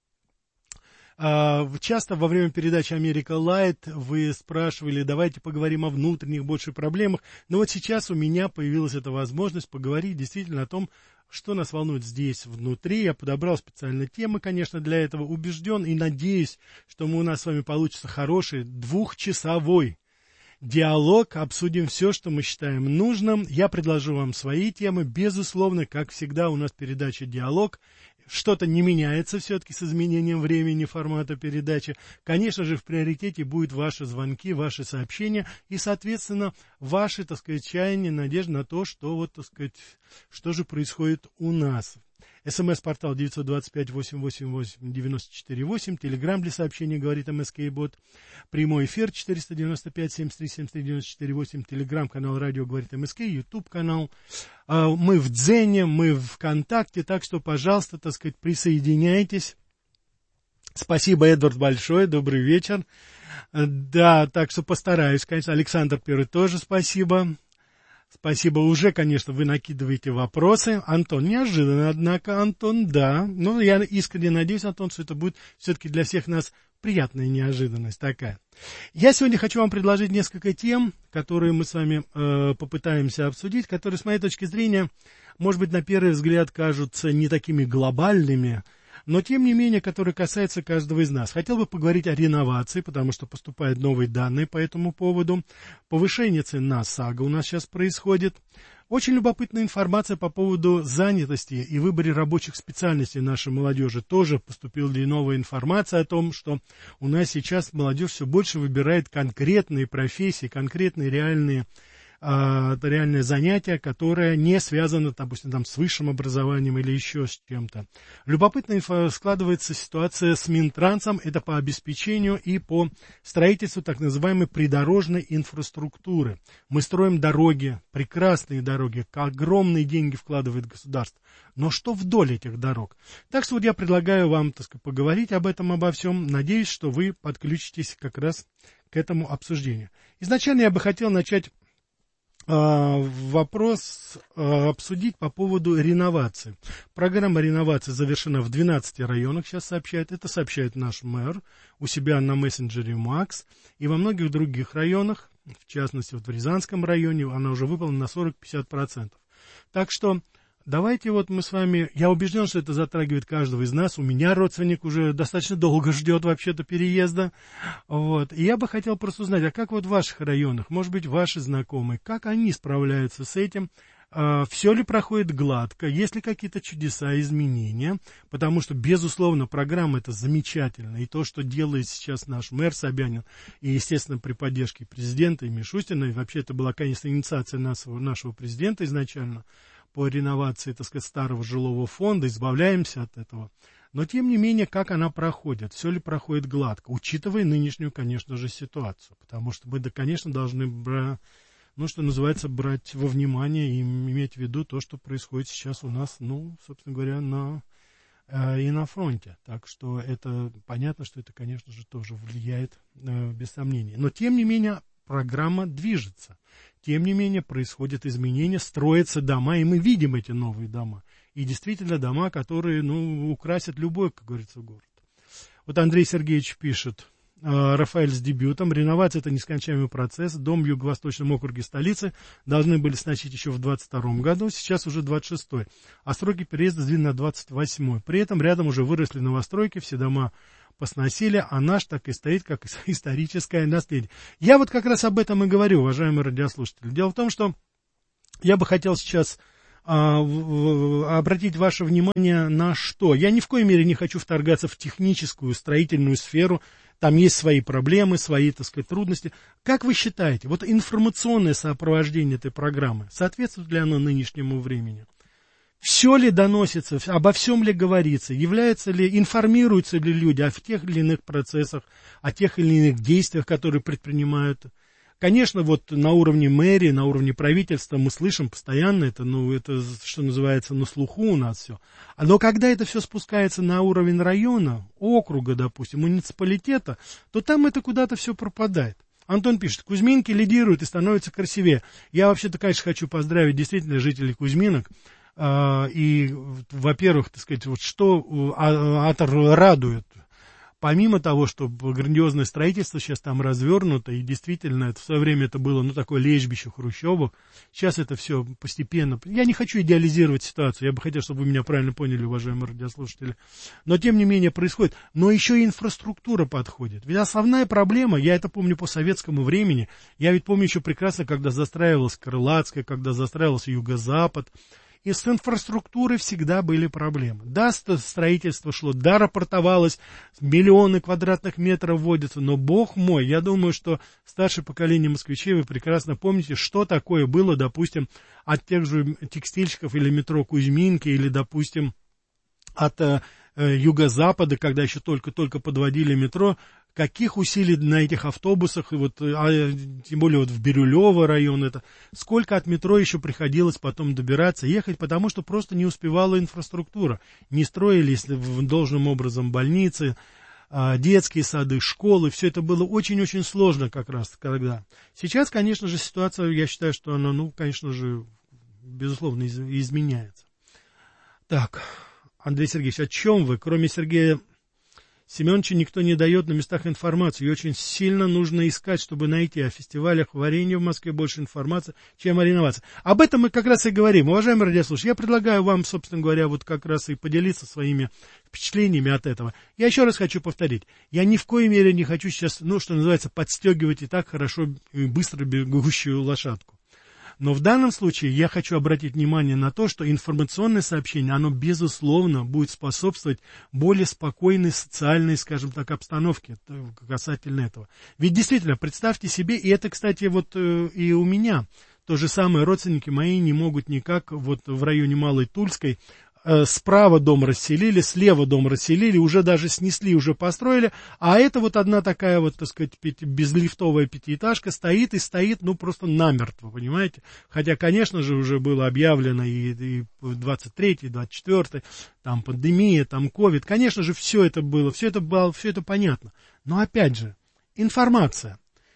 Часто во время передачи «Америка Лайт» вы спрашивали, давайте поговорим о внутренних больше проблемах. Но вот сейчас у меня появилась эта возможность поговорить действительно о том, что нас волнует здесь, внутри. Я подобрал специально темы, конечно, для этого. Убежден и надеюсь, что у нас с вами получится хороший двухчасовой диалог. Обсудим все, что мы считаем нужным. Я предложу вам свои темы. Безусловно, как всегда, у нас передача «Диалог». Что-то не меняется все-таки с изменением времени формата передачи. Конечно же, в приоритете будут ваши звонки, ваши сообщения и, соответственно, ваши, так сказать, чаяния, надежды на то, что, вот, так сказать, что же происходит у нас. СМС-портал 925-888-94-8. Телеграм для сообщений «Говорит МСК-бот». Прямой эфир 495-7373-94-8. Телеграм-канал «Радио Говорит МСК». Ютуб-канал. Мы в Дзене, мы в ВКонтакте. Так что, пожалуйста, так сказать, присоединяйтесь. Спасибо, Эдвард, большое. Добрый вечер. Да, так что постараюсь, конечно. Александр Первый тоже спасибо. Спасибо, уже, конечно, вы накидываете вопросы. Антон, неожиданно, однако, Антон, да. Но я искренне надеюсь, Антон, что это будет все-таки для всех нас приятная неожиданность такая. Я сегодня хочу вам предложить несколько тем, которые мы с вами попытаемся обсудить, которые, с моей точки зрения, может быть, на первый взгляд кажутся не такими глобальными, но, тем не менее, которые касаются каждого из нас. Хотел бы поговорить о реновации, потому что поступают новые данные по этому поводу. Повышение цен на ОСАГО у нас сейчас происходит. Очень любопытная информация по поводу занятости и выборе рабочих специальностей нашей молодежи. Тоже поступила новая информация о том, что у нас сейчас молодежь все больше выбирает конкретные профессии, конкретные реальные занятие, которое не связано, допустим, там, с высшим образованием или еще с чем-то. Любопытно складывается ситуация с Минтрансом, это по обеспечению и по строительству так называемой придорожной инфраструктуры. Мы строим дороги, прекрасные дороги, огромные деньги вкладывает государство. Но что вдоль этих дорог? Так что вот я предлагаю вам, так сказать, поговорить об этом, обо всем. Надеюсь, что вы подключитесь как раз к этому обсуждению. Изначально я бы хотел начать вопрос обсудить по поводу реновации. Программа реновации завершена в 12 районах, сейчас сообщает. Это сообщает наш мэр у себя на мессенджере Макс. И во многих других районах, в частности вот в Рязанском районе, она уже выполнена на 40-50%. Так что давайте вот мы с вами, я убежден, что это затрагивает каждого из нас. У меня родственник уже достаточно долго ждет вообще-то переезда. Вот. И я бы хотел просто узнать, а как вот в ваших районах, может быть, ваши знакомые, как они справляются с этим? Все ли проходит гладко? Есть ли какие-то чудеса, изменения? Потому что, безусловно, программа эта замечательная. И то, что делает сейчас наш мэр Собянин, и, естественно, при поддержке президента и Мишустина, и вообще это была, конечно, инициация нашего президента изначально, по реновации, так сказать, старого жилого фонда, избавляемся от этого. Но, тем не менее, как она проходит, все ли проходит гладко, учитывая нынешнюю, конечно же, ситуацию. Потому что мы, да, конечно, должны, что называется, брать во внимание и иметь в виду то, что происходит сейчас у нас, собственно говоря, и на фронте. Так что это понятно, что это, конечно же, тоже влияет, без сомнения. Но, тем не менее, программа движется. Тем не менее, происходят изменения, строятся дома, и мы видим эти новые дома. И действительно дома, которые, украсят любой, как говорится, город. Вот Андрей Сергеевич пишет: Рафаэль с дебютом. Реновация — это нескончаемый процесс. Дом в юго-восточном округе столицы должны были сносить еще в 22 году, сейчас уже 26-й. А сроки переезда сдвинуты на 28-й. При этом рядом уже выросли новостройки, все дома посносили, а наш так и стоит, как историческое наследие. Я вот как раз об этом и говорю, уважаемые радиослушатели. Дело в том, что я бы хотел сейчас обратить ваше внимание на что. Я ни в коей мере не хочу вторгаться в техническую, строительную сферу. Там есть свои проблемы, свои, так сказать, трудности. Как вы считаете, вот информационное сопровождение этой программы, соответствует ли оно нынешнему времени? Все ли доносится, обо всем ли говорится, информируются ли люди о тех или иных процессах, о тех или иных действиях, которые предпринимают? Конечно, вот на уровне мэрии, на уровне правительства мы слышим постоянно, это, что называется, на слуху у нас все. Но когда это все спускается на уровень района, округа, допустим, муниципалитета, то там это куда-то все пропадает. Антон пишет: Кузьминки лидируют и становятся красивее. Я вообще-то, конечно, хочу поздравить действительно жителей Кузьминок. И, во-первых, так сказать, вот что радует. Помимо того, что грандиозное строительство сейчас там развернуто, и действительно, это в свое время это было, такое лежбище хрущевок, сейчас это все постепенно... Я не хочу идеализировать ситуацию, я бы хотел, чтобы вы меня правильно поняли, уважаемые радиослушатели, но тем не менее происходит. Но еще и инфраструктура подходит. Ведь основная проблема, я это помню по советскому времени, я ведь помню еще прекрасно, когда застраивалась Крылатская, когда застраивался Юго-Запад, и с инфраструктурой всегда были проблемы. Да, строительство шло, да, рапортовалось, миллионы квадратных метров вводятся, но, бог мой, я думаю, что старшее поколение москвичей, вы прекрасно помните, что такое было, допустим, от тех же текстильщиков или метро Кузьминки, или, допустим, от Юго-Запада, когда еще только-только подводили метро, каких усилий на этих автобусах, и вот, тем более вот в Бирюлево район, это сколько от метро еще приходилось потом добираться, ехать, потому что просто не успевала инфраструктура, не строились должным образом больницы, детские сады, школы, все это было очень-очень сложно как раз тогда. Сейчас, конечно же, ситуация, я считаю, что она, конечно же, безусловно, изменяется. Так, Андрей Сергеевич, о чем вы? Кроме Сергея Семеновича никто не дает на местах информацию, и очень сильно нужно искать, чтобы найти о фестивалях варенья в Москве больше информации, чем о реновации. Об этом мы как раз и говорим. Уважаемые радиослушатели, я предлагаю вам, собственно говоря, вот как раз и поделиться своими впечатлениями от этого. Я еще раз хочу повторить, я ни в коей мере не хочу сейчас, что называется, подстегивать и так хорошо и быстро бегущую лошадку. Но в данном случае я хочу обратить внимание на то, что информационное сообщение, оно, безусловно, будет способствовать более спокойной социальной, скажем так, обстановке касательно этого. Ведь действительно, представьте себе, и это, кстати, вот и у меня, то же самое, родственники мои не могут никак вот в районе Малой Тульской, справа дом расселили, слева дом расселили, уже даже снесли, уже построили, а это вот одна такая вот, так сказать, безлифтовая пятиэтажка стоит и стоит, просто намертво, понимаете? Хотя, конечно же, уже было объявлено и 23-й, 24-й, там пандемия, там ковид, конечно же, все это было, все это понятно. Но опять же, информация,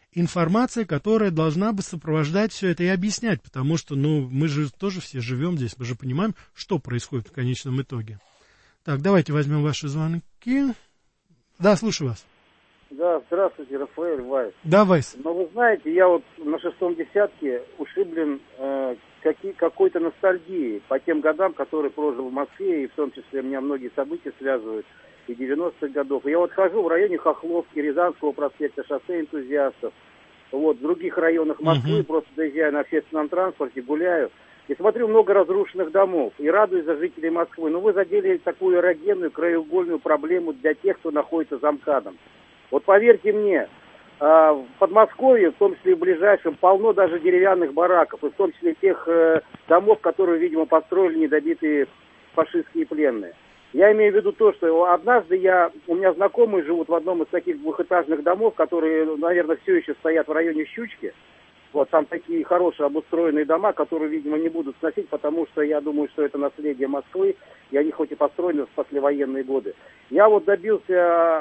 которая должна бы сопровождать все это и объяснять, потому что, мы же тоже все живем здесь, мы же понимаем, что происходит в конечном итоге. Так, давайте возьмем ваши звонки. Да, слушаю вас. Да, здравствуйте, Рафаэль, Вайс. Да, Вайс. Но вы знаете, я вот на 6-м десятке ушиблен какой-то ностальгией по тем годам, которые прожил в Москве, и в том числе меня многие события связывают и 90-х годов. И я вот хожу в районе Хохловки, Рязанского проспекта, шоссе энтузиастов, в других районах Москвы, просто доезжаю на общественном транспорте, гуляю, и смотрю много разрушенных домов, и радуюсь за жителей Москвы. Но вы задели такую эрогенную, краеугольную проблему для тех, кто находится за МКАДом. Вот поверьте мне, в Подмосковье, в том числе и в ближайшем, полно даже деревянных бараков, и в том числе тех домов, которые, видимо, построили недобитые фашистские пленные. Я имею в виду то, что однажды у меня знакомые живут в одном из таких двухэтажных домов, которые, наверное, все еще стоят в районе Щучки. Вот там такие хорошие обустроенные дома, которые, видимо, не будут сносить, потому что я думаю, что это наследие Москвы, и они хоть и построены в послевоенные годы. Я вот добился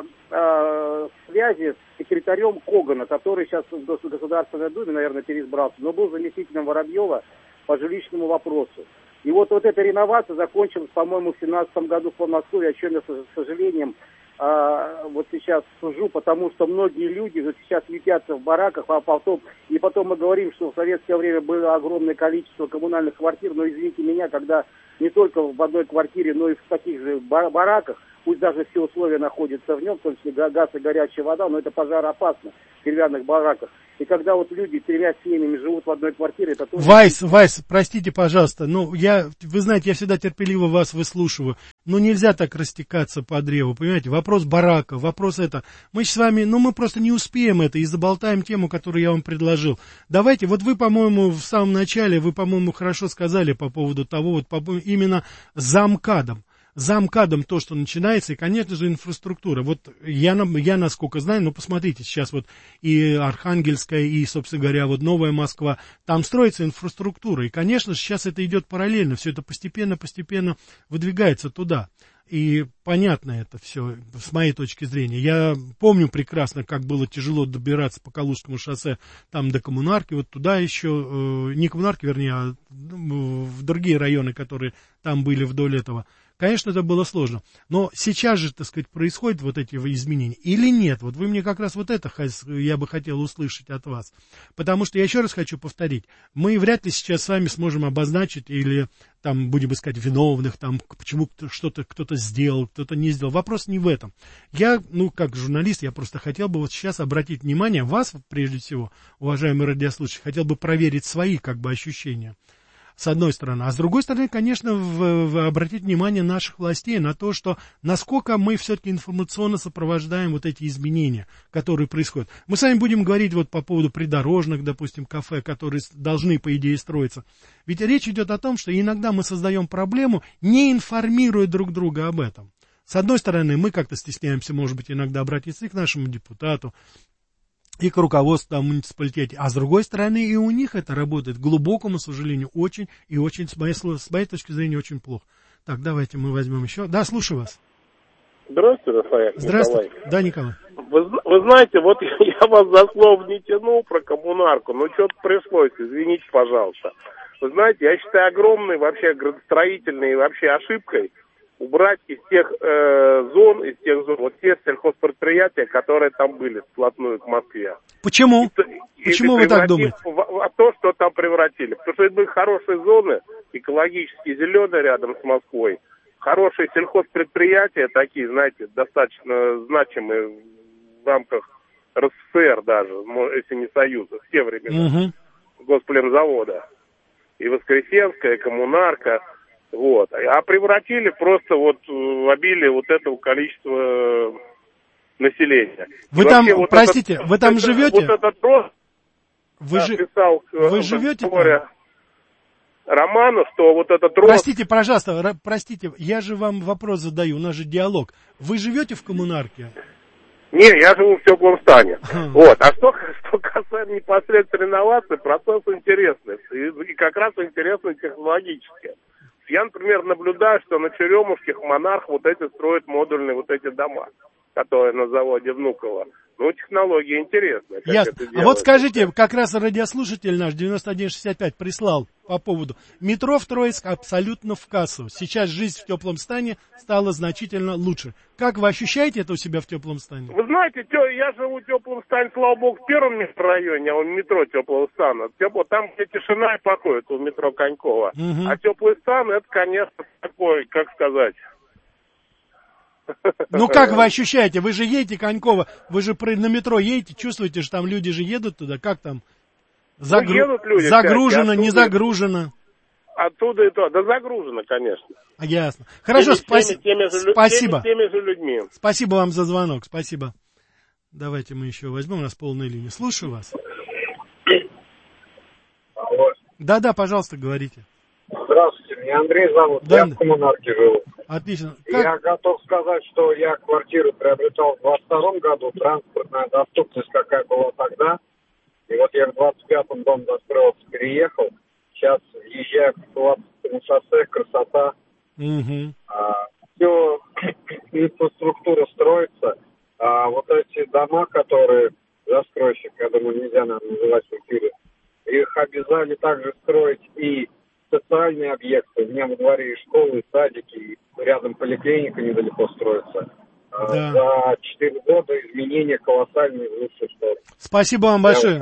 связи с секретарем Когана, который сейчас в Государственной Думе, наверное, переизбрался, но был заместителем Воробьева по жилищному вопросу. И вот эта реновация закончилась, по-моему, в 2017 году в Подмосковье, о чем я, с сожалением, вот сейчас сужу, потому что многие люди вот сейчас ютятся в бараках, а потом мы говорим, что в советское время было огромное количество коммунальных квартир, но извините меня, когда не только в одной квартире, но и в таких же бараках, пусть даже все условия находятся в нем, в том числе газ и горячая вода, но это пожароопасно в деревянных бараках. И когда вот люди 3 семьями живут в одной квартире, это тоже... Вайс, простите, пожалуйста, вы знаете, я всегда терпеливо вас выслушиваю, но нельзя так растекаться по древу, понимаете, вопрос барака, вопрос это. Мы с вами, мы просто не успеем это и заболтаем тему, которую я вам предложил. Давайте, вот вы, по-моему, в самом начале, хорошо сказали по поводу того, именно замкадом то, что начинается, и, конечно же, инфраструктура. Вот я насколько знаю, посмотрите, сейчас вот и Архангельская, и, собственно говоря, вот Новая Москва, там строится инфраструктура, и, конечно же, сейчас это идет параллельно, все это постепенно выдвигается туда. И понятно это все, с моей точки зрения. Я помню прекрасно, как было тяжело добираться по Калужскому шоссе там до Коммунарки, вот туда еще, не Коммунарки, вернее, а в другие районы, которые там были вдоль этого. Конечно, это было сложно. Но сейчас же, так сказать, происходят вот эти изменения. Или нет? Вот вы мне как раз вот это я бы хотел услышать от вас. Потому что, я еще раз хочу повторить, мы вряд ли сейчас с вами сможем обозначить или, там, будем искать виновных, там, почему кто-то сделал, кто-то не сделал. Вопрос не в этом. Я, как журналист, я просто хотел бы вот сейчас обратить внимание вас, прежде всего, уважаемые радиослушатели, хотел бы проверить свои, ощущения. С одной стороны. А с другой стороны, конечно, обратить внимание наших властей на то, что насколько мы все-таки информационно сопровождаем вот эти изменения, которые происходят. Мы с вами будем говорить вот по поводу придорожных, допустим, кафе, которые должны, по идее, строиться. Ведь речь идет о том, что иногда мы создаем проблему, не информируя друг друга об этом. С одной стороны, мы как-то стесняемся, может быть, иногда обратиться и к нашему депутату, и к руководству муниципалитета. А с другой стороны, и у них это работает, к глубокому сожалению, очень и очень, с моей точки зрения, очень плохо. Так, давайте мы возьмем еще. Да, слушаю вас. Здравствуйте, Рафаэль. Здравствуйте. Николай. Да, Николай. Вы знаете, вот я вас за слово не тянул про коммунарку, но что-то пришлось, извините, пожалуйста. Вы знаете, я считаю огромной вообще градостроительной вообще ошибкой убрать из тех зон, вот те сельхозпредприятия, которые там были вплотную к Москве. Почему? Почему вы так думаете? То, что там превратили. Потому что это были хорошие зоны, экологически зеленые рядом с Москвой. Хорошие сельхозпредприятия такие, знаете, достаточно значимые в рамках РСФСР даже, если не Союза, в те времена. Госплемзавода. И Воскресенская, и Коммунарка. Вот. А превратили просто вот в обилие вот этого количества населения. Вы и там, вот простите, вы там живете? Вот этот рост, вы писал вы живете там? Роману, что вот этот рост... Простите, пожалуйста, простите, я же вам вопрос задаю, у нас же диалог. Вы живете в Коммунарке? Не, я живу в теплом стане. Вот. А что касается непосредственно реновации, процесс интересный. И как раз интересный технологически. Я, например, наблюдаю, что на Черемушке Монарх вот эти строят модульные вот эти дома, которые на заводе Внуково. Технология интересная. Ясно. А вот скажите, как раз радиослушатель наш 9165 прислал по поводу метро в Троицк абсолютно в кассу. Сейчас жизнь в теплом стане стала значительно лучше. Как вы ощущаете это у себя в теплом стане? Вы знаете, я живу в теплом стане, слава богу, в первом микрорайоне, а в метро теплого стана. Там, где тишина и покой, это у метро Конькова. А теплый стан, это, конечно, такой, как сказать... Как вы ощущаете? Вы же едете, Конькова, вы же на метро едете, чувствуете, что там люди же едут туда, как там? Едут люди, загружено, не загружено? Оттуда и то. Да загружено, конечно. Ясно. Хорошо, спасибо. Теми же людьми. Спасибо вам за звонок, спасибо. Давайте мы еще возьмем, у нас полная линия. Слушаю вас. Да, пожалуйста, говорите. Здравствуйте, меня Андрей зовут, я в Коммунарке живу. Отлично. Я готов сказать, что я квартиру приобретал в 22 году, транспортная доступность какая была тогда. И вот я в 25-м дом достроился, переехал. Сейчас езжаю к 20-му шоссе, красота. Все, инфраструктура строится. А вот эти дома, которые застройщик, я думаю, нельзя, наверное, называть в эфире, их обязали также строить и социальные объекты. У меня во дворе и школы, и садики, и рядом поликлиника недалеко строится. Да. За 4 года изменения колоссальные в лучшую сторону. Спасибо вам большое.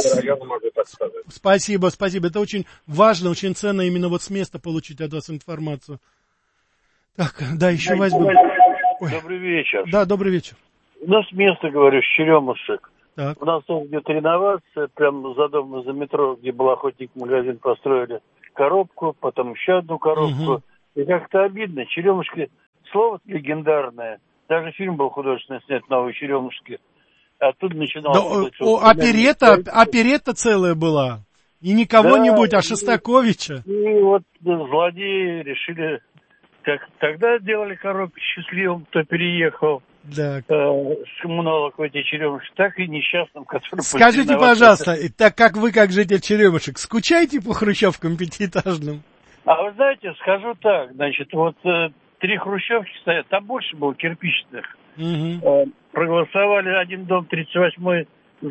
Спасибо. Спасибо. Это очень важно, очень ценно именно вот с места получить от вас информацию. Так, да, еще возьму. Добрый вечер. Да, добрый вечер. У нас место, говорю, с Черемушек. Так. У нас тут идет реновация, прямо за домом, за метро, где был охотник-магазин, построили коробку, потом еще одну коробку. И как-то обидно. Черемушки, слово легендарное. Даже фильм был художественный снят «Новые Черемушки». Оттуда начиналось... Оперетта целая была. И не кого-нибудь, а Шостаковича. И вот злодеи решили... Как тогда делали коробки счастливым, кто переехал с коммуналок в эти Черемушки, так и несчастным, который... Скажите, пожалуйста, так как вы, как житель Черемушек, скучаете по хрущевкам пятиэтажным? А вы знаете, скажу так, значит, вот 3 хрущевки стоят, там больше было кирпичных. Проголосовали один дом 38-й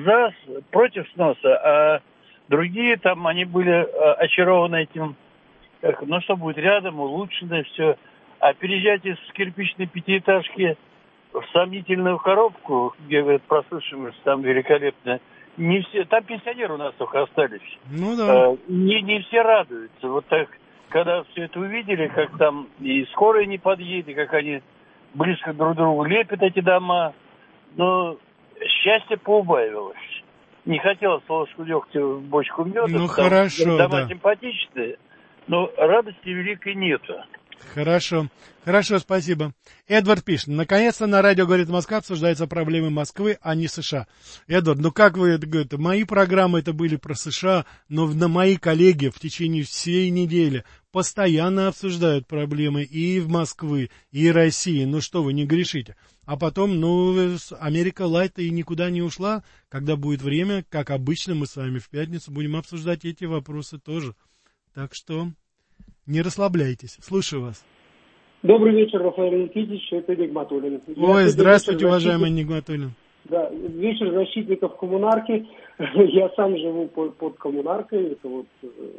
против сноса, а другие там, они были очарованы этим, ну что будет рядом, улучшено все. А переезжать из кирпичной пятиэтажки в сомнительную коробку, где, говорят, прослушиваемость там великолепная, не все, там пенсионеры у нас только остались. Ну да. Не все радуются. Вот так, когда все это увидели, как там и скорая не подъедет, как они близко друг к другу лепят эти дома, но счастье поубавилось. Не хотелось ложку дегтя в бочку меда. Ну хорошо, дома симпатичные, но радости великой нету. Хорошо, спасибо. Эдвард пишет, наконец-то на радио «Говорит Москва» обсуждаются проблемы Москвы, а не США. Эдвард, ну как вы это говорите, мои программы это были про США, но мои коллеги в течение всей недели постоянно обсуждают проблемы и в Москве, и России. Ну что вы, не грешите. А потом, Америка Лайт и никуда не ушла. Когда будет время, как обычно, мы с вами в пятницу будем обсуждать эти вопросы тоже. Так что... не расслабляйтесь. Слушаю вас. Добрый вечер, Рафаэль Никитич, это Нигматуллин. Ой, здравствуйте, уважаемый Нигматуллин. Да, вечер защитников коммунарки. Я сам живу под коммунаркой. Это вот,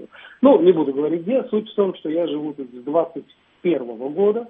не буду говорить где. Суть в том, что я живу тут с 21 года.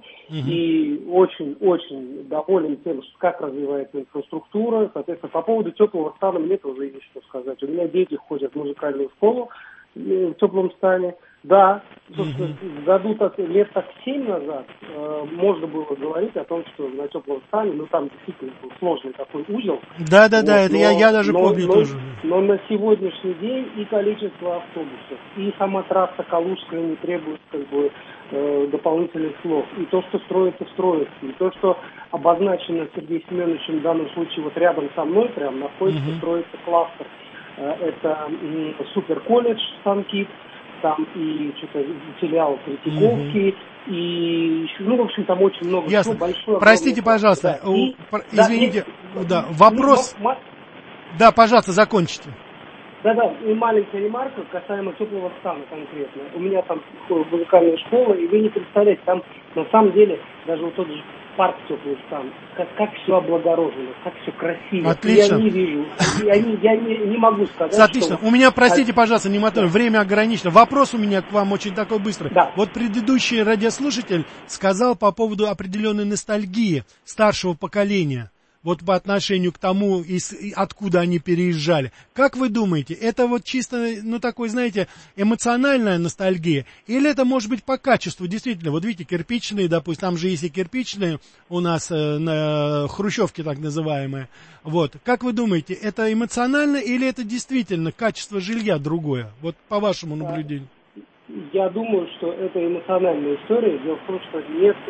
И очень-очень доволен тем, как развивается инфраструктура. Соответственно, по поводу теплого стана мне тоже есть что сказать. У меня дети ходят в музыкальную школу в теплом стане. Да, собственно, году лет 7 назад можно было говорить о том, что на теплом стане, там действительно был сложный такой узел. Да, это я даже помню тоже. Но на сегодняшний день и количество автобусов, и сама трасса Калужская не требует дополнительных слов. И то, что строится. И то, что обозначено Сергеем Семеновичем в данном случае вот рядом со мной, прям находится, строится кластер. Это суперколледж Сан-Кит. Там и что-то филиал Третьяковки, и, в общем, там очень много. Ясно. Большое. Простите, пожалуйста, извините, вопрос. Да, пожалуйста, закончите. Да, и маленькая ремарка касаемо теплого стана конкретно. У меня там музыкальная школа, и вы не представляете, там на самом деле даже вот тот же парк теплый стан, как все облагорожено, как все красиво. Отлично. Я не вижу, я не могу сказать. Отлично. У меня, простите, пожалуйста, Нигматуллин, время ограничено. Вопрос у меня к вам очень такой быстрый. Да. Вот предыдущий радиослушатель сказал по поводу определенной ностальгии старшего поколения. Вот по отношению к тому, откуда они переезжали. Как вы думаете, это вот чисто, такой, знаете, эмоциональная ностальгия? Или это может быть по качеству, действительно? Вот видите, кирпичные, допустим, там же есть и кирпичные у нас на хрущевке так называемые. Вот, как вы думаете, это эмоционально или это действительно качество жилья другое? Вот по вашему наблюдению. Я думаю, что это эмоциональная история. Дело в том, что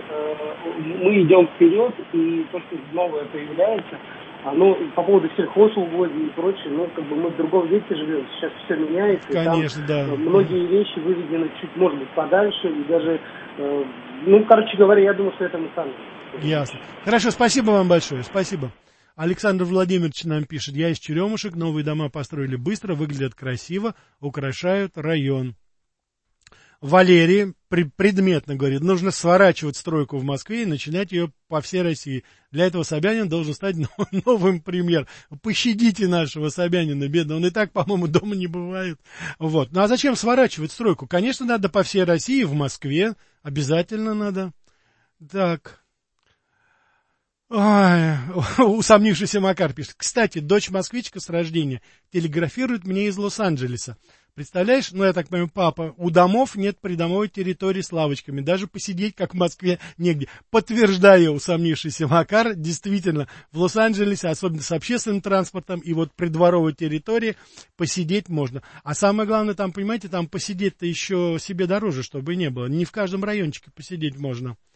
мы идем вперед, и то, что новое появляется, оно по поводу сельхозугодий и прочее, мы в другом веке живем, сейчас все меняется. Конечно, и да. Многие вещи выведены чуть, может быть, подальше, и даже, короче говоря, я думаю, что это эмоционально. Ясно. Хорошо, спасибо вам большое, спасибо. Александр Владимирович нам пишет, я из Черемушек, новые дома построили быстро, выглядят красиво, украшают район. Валерий предметно говорит, нужно сворачивать стройку в Москве и начинать ее по всей России. Для этого Собянин должен стать новым премьером. Пощадите нашего Собянина, бедно, он и так, по-моему, дома не бывает. Вот. Ну а зачем сворачивать стройку? Конечно, надо по всей России, в Москве, обязательно надо. Так. Ой, усомнившийся Макар пишет. Кстати, дочь-москвичка с рождения телеграфирует мне из Лос-Анджелеса. Представляешь, ну, я так понимаю, папа, у домов нет придомовой территории с лавочками, даже посидеть, как в Москве, негде. Подтверждаю, усомнившийся Макар, действительно, в Лос-Анджелесе, особенно с общественным транспортом и вот придворовой территории, посидеть можно. А самое главное, там, понимаете, там посидеть-то еще себе дороже, чтобы не было. Не в каждом райончике посидеть можно.